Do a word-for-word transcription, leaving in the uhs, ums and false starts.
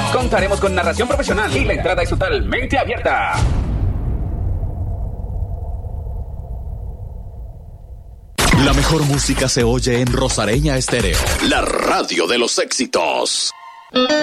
Contaremos con narración profesional y la entrada es totalmente abierta. La mejor música se oye en Rosareña Estéreo, la radio de los éxitos.